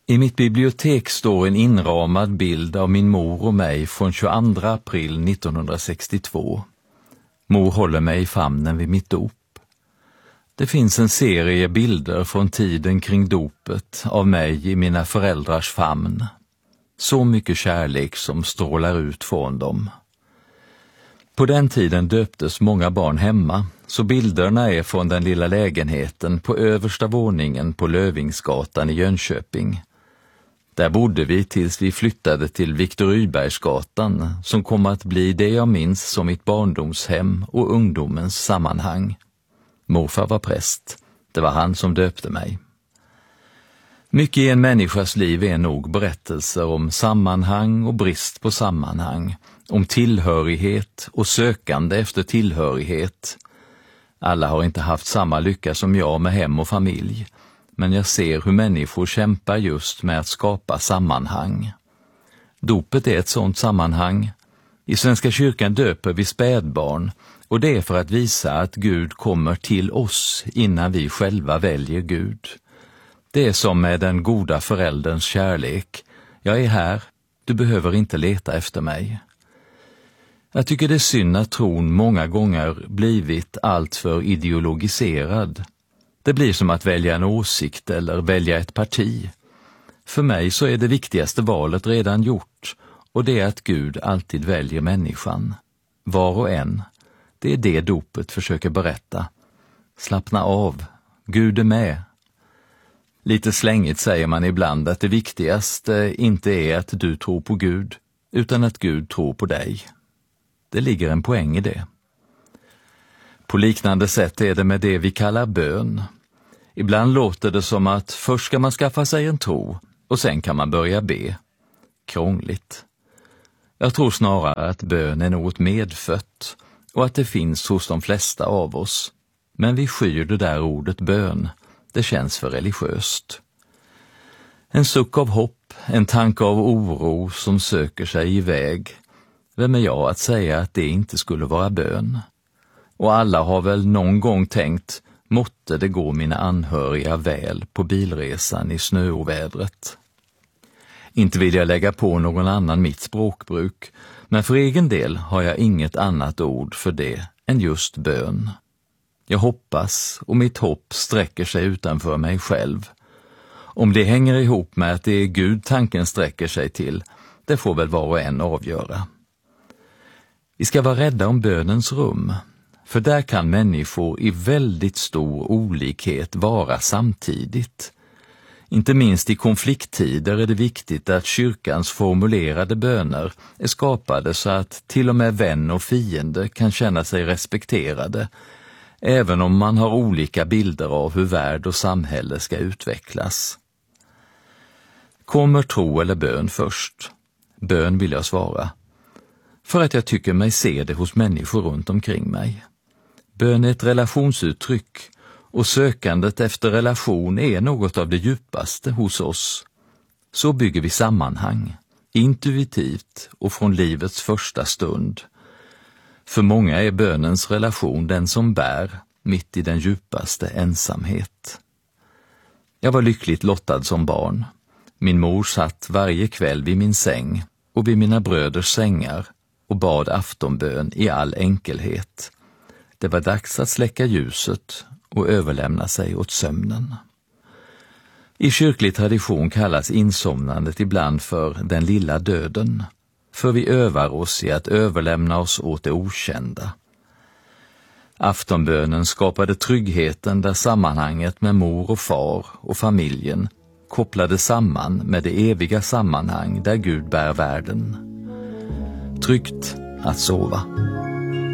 I mitt bibliotek står en inramad bild av min mor och mig från 22 april 1962. Mor håller mig i famnen vid mitt dop. Det finns en serie bilder från tiden kring dopet av mig i mina föräldrars famn. Så mycket kärlek som strålar ut från dem. På den tiden döptes många barn hemma, så bilderna är från den lilla lägenheten på översta våningen på Lövingsgatan i Jönköping. Där bodde vi tills vi flyttade till Viktor Rydbergsgatan, som kom att bli det jag minns som mitt barndomshem och ungdomens sammanhang. Morfar var präst. Det var han som döpte mig. Mycket i en människas liv är nog berättelser om sammanhang och brist på sammanhang, om tillhörighet och sökande efter tillhörighet. Alla har inte haft samma lycka som jag med hem och familj, men jag ser hur människor kämpar just med att skapa sammanhang. Dopet är ett sådant sammanhang. I Svenska kyrkan döper vi spädbarn, och det är för att visa att Gud kommer till oss innan vi själva väljer Gud. Det är som med den goda förälderns kärlek. Jag är här, du behöver inte leta efter mig. Jag tycker det är synd att tron många gånger blivit alltför ideologiserad. Det blir som att välja en åsikt eller välja ett parti. För mig så är det viktigaste valet redan gjort, och det är att Gud alltid väljer människan. Var och en. Det är det dopet försöker berätta. Slappna av. Gud är med. Lite slängigt säger man ibland att det viktigaste inte är att du tror på Gud, utan att Gud tror på dig. Det ligger en poäng i det. På liknande sätt är det med det vi kallar bön. Ibland låter det som att först ska man skaffa sig en tro och sen kan man börja be. Krångligt. Jag tror snarare att bön är något medfött och att det finns hos de flesta av oss. Men vi skyr det där ordet bön. Det känns för religiöst. En suck av hopp, en tanke av oro som söker sig iväg. Vem är jag att säga att det inte skulle vara bön? Och alla har väl någon gång tänkt, måtte det gå mina anhöriga väl på bilresan i snöovädret. Inte vill jag lägga på någon annan mitt språkbruk, men för egen del har jag inget annat ord för det än just bön. Jag hoppas, och mitt hopp sträcker sig utanför mig själv. Om det hänger ihop med att det är Gud tanken sträcker sig till, det får väl var och en avgöra. Vi ska vara rädda om bönens rum, för där kan människor i väldigt stor olikhet vara samtidigt. Inte minst i konflikttider är det viktigt att kyrkans formulerade böner är skapade så att till och med vän och fiende kan känna sig respekterade, även om man har olika bilder av hur värld och samhälle ska utvecklas. Kommer tro eller bön först? Bön vill jag svara. För att jag tycker mig se det hos människor runt omkring mig. Bön är ett relationsuttryck, och sökandet efter relation är något av det djupaste hos oss. Så bygger vi sammanhang, intuitivt och från livets första stund. För många är bönens relation den som bär mitt i den djupaste ensamhet. Jag var lyckligt lottad som barn. Min mor satt varje kväll vid min säng och vid mina bröders sängar och bad aftonbön i all enkelhet. Det var dags att släcka ljuset och överlämna sig åt sömnen. I kyrklig tradition kallas insomnandet ibland för den lilla döden, för vi övar oss i att överlämna oss åt det okända. Aftonbönen skapade tryggheten där sammanhanget med mor och far och familjen kopplade samman med det eviga sammanhang där Gud bär världen. Tryggt att sova.